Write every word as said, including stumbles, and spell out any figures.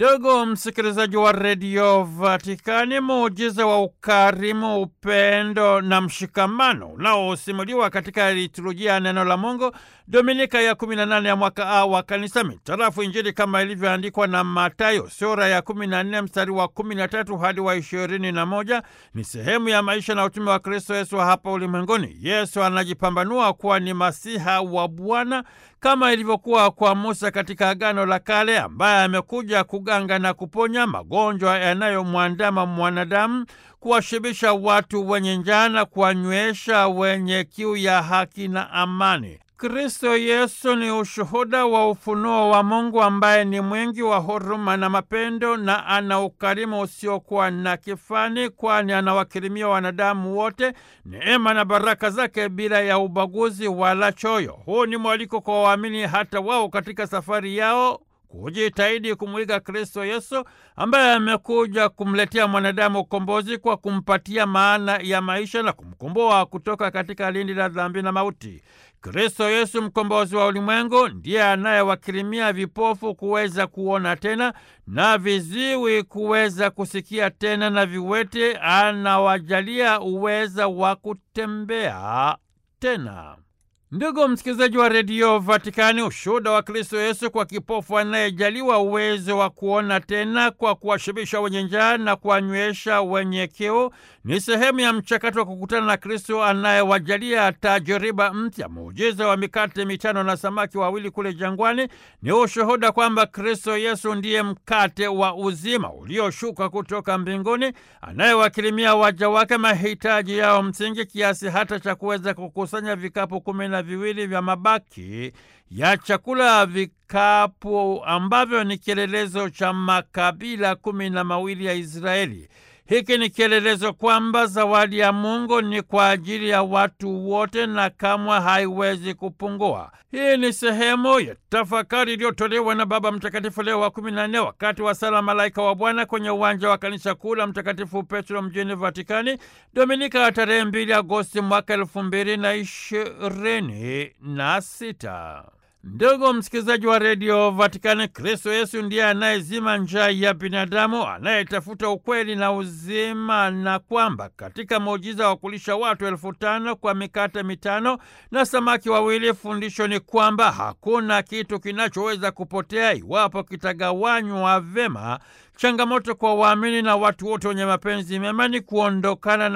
Ndugu msikilizaji wa redio Vatikani, muujiza wa ukarimu, upendo na mshikamano unaosimuliwa katika liturujia ya neno la Mungu Dominika ya kumi na nane ya mwaka A wa Kanisa mitarafu Injili kama ilivyoandikwa na Mathayo sura ya kumi na nne mstari wa kumi na tatu hadi wa ishirini na moja ni sehemu ya maisha na utume wa Kristo Yesu hapa ulimwenguni. Yesu anajipambanua kuwa ni Masiha wa Bwana kama ilivyokuwa kwa Musa katika Agano la Kale, ambaye amekuja kuganga na kuponya magonjwa yanayomwandama mwanadamu, kuwashibisha watu wenye njaa na kuwanywesha wenye kiu ya haki na amani. Kristo Yesu ni ushuhuda wa ufunuo wa Mungu ambaye ni mwingi wa huruma na mapendo na ana ukarimu usiokuwa na kifani, kwani anawakirimia wanadamu wote neema na baraka zake bila ya ubaguzi wala choyo. Huu ni mwaliko kwa waamini hata wao katika safari yao kujitahidi kumwiga Kristo Yesu ambaye amekuja kumletea mwanadamu ukombozi kwa kumpatia maana ya maisha na kumkomboa kutoka katika lindi la dhambi na mauti. Kristo Yesu mkombozi wa ulimwengu ndiye anayewakirimia vipofu kuweza kuona tena na viziwi kuweza kusikia tena na viwete anawajalia uweza wa kutembea tena. Ndugu msikilizaji wa redio Vatikani, ushuhuda wa Kristo Yesu kwa kipofu anayejaliwa uwezo wa kuona tena kwa kuwashibisha wenye njaa na kuwanywesha wenye kiu ni sehemu ya mchakato wa kukutana na Kristo anayewajalia tajiriba mpya. Muujiza wa mikate mitano na samaki wawili kule jangwani ni ushuhuda kwamba Kristo Yesu ndiye mkate wa uzima ulioshuka kutoka mbinguni, anayewakirimia waja wake mahitaji yao msingi kiasi hata cha kuweza kukusanya vikapu kumi na viwili vya mabaki ya chakula, vikapu ambavyo ni kielelezo cha makabila kumi na mawili ya Israeli. Hiki ni kielelezo kwamba zawadi ya Mungu ni kwa ajili ya watu wote na kamwe haiwezi kupungua. Hii ni sehemu ya tafakari iliyotolewa na Baba Mtakatifu Leo wa kumi na nne wakati wa sala Malaika wa Bwana kwenye uwanja wa kanisa kuu la Mtakatifu Petro mjini Vatikani, Dominika ya tarehe mbili Agosti mwaka elfu mbili na ishirini na sita. Ndugu msikilizaji wa redio Vatikani, Kristo Yesu ndiye anayezima njaa ya binadamu, anayetafuta ukweli na uzima, na kwamba katika muujiza wa kulisha watu elfu tano kwa mikate mitano na samaki wawili, fundisho ni kwamba hakuna kitu kinachoweza kupotea iwapo kitagawanywa vema. Changamoto kwa waamini na watu wote wenye mapenzi mema ni kuondokana na